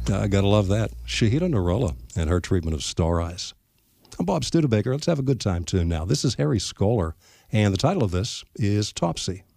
I gotta love that. Shahida Narola and her treatment of Star Eyes. I'm Bob Studebaker. Let's have a good time tune now. This is Harry Scholar, and the title of this is Topsy.